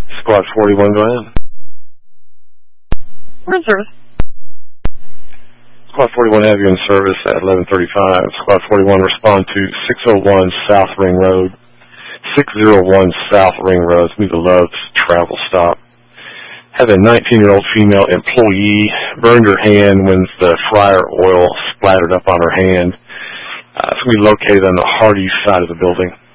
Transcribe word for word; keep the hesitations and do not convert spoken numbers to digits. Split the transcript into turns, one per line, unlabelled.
Squad forty-one, go ahead.
We're in service.
Squad forty-one, have you in service at eleven thirty-five. Squad forty-one, respond to six oh one South Ring Road. six oh one South Ring Road. It's the Love's travel stop. Have a nineteen-year-old female employee burned her hand when the fryer oil splattered up on her hand. Uh, it's going to be located on the Hardy side of the building.